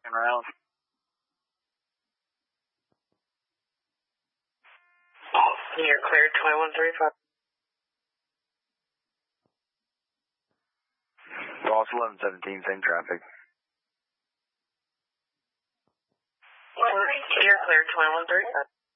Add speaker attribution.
Speaker 1: second round.
Speaker 2: You're cleared 2135.
Speaker 1: Loss 1117, same traffic.
Speaker 2: You're cleared 2135.